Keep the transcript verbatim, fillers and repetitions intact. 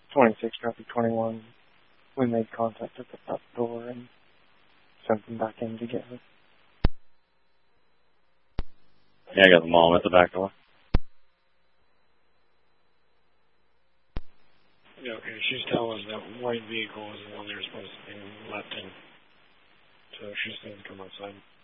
twenty-six traffic twenty-one. We made contact at the front door and sent them back in together. Yeah, I got the mom at the back door. Yeah, okay, she's telling us that white vehicle is the one they're supposed to be left in. So she's going to come outside.